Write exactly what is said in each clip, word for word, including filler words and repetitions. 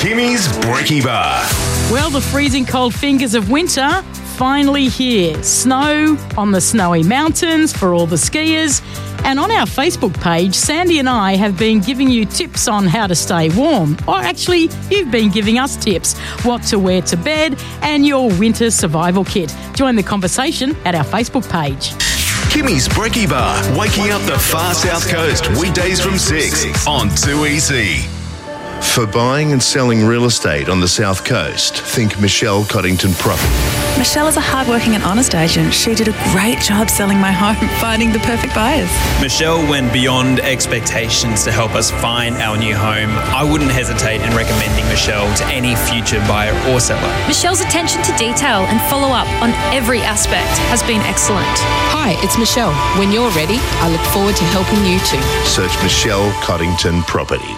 Kimmy's Brekkie Bar. Well, the freezing cold fingers of winter finally here. Snow on the snowy mountains for all the skiers. And on our Facebook page, Sandy and I have been giving you tips on how to stay warm. Or actually, you've been giving us tips, what to wear to bed and your winter survival kit. Join the conversation at our Facebook page. Kimmy's Brekkie Bar, waking up the far south coast, weekdays from six on two E C. For buying and selling real estate on the South Coast, think Michelle Coddington Property. Michelle is a hardworking and honest agent. She did a great job selling my home, finding the perfect buyers. Michelle went beyond expectations to help us find our new home. I wouldn't hesitate in recommending Michelle to any future buyer or seller. Michelle's attention to detail and follow-up on every aspect has been excellent. Hi, it's Michelle. When you're ready, I look forward to helping you too. Search Michelle Coddington Property.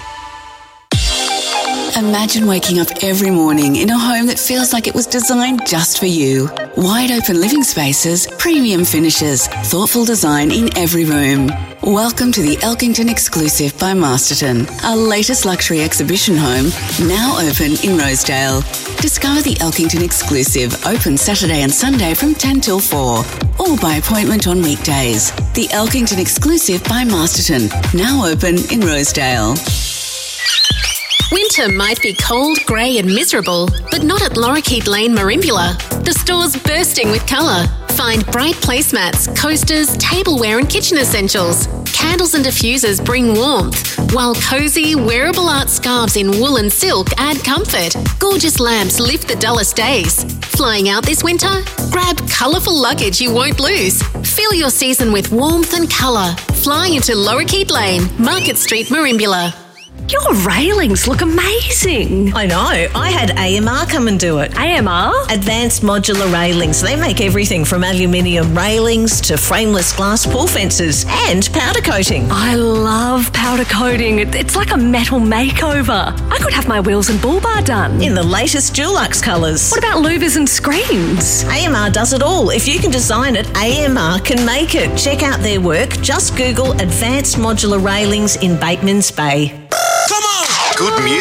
Imagine waking up every morning in a home that feels like it was designed just for you. Wide open living spaces, premium finishes, thoughtful design in every room. Welcome to the Elkington Exclusive by Masterton, our latest luxury exhibition home, now open in Rosedale. Discover the Elkington Exclusive, open Saturday and Sunday from ten till four, or by appointment on weekdays. The Elkington Exclusive by Masterton, now open in Rosedale. Winter might be cold, grey and miserable, but not at Lorikeet Lane, Merimbula. The store's bursting with colour. Find bright placemats, coasters, tableware and kitchen essentials. Candles and diffusers bring warmth, while cosy, wearable art scarves in wool and silk add comfort. Gorgeous lamps lift the dullest days. Flying out this winter? Grab colourful luggage you won't lose. Fill your season with warmth and colour. Fly into Lorikeet Lane, Market Street, Merimbula. Your railings look amazing. I know. I had A M R come and do it. A M R? Advanced Modular Railings. They make everything from aluminium railings to frameless glass pool fences and powder coating. I love powder coating. It's like a metal makeover. I could have my wheels and bull bar done. In the latest Dulux colours. What about louvers and screens? A M R does it all. If you can design it, A M R can make it. Check out their work. Just Google Advanced Modular Railings in Bateman's Bay. Good music.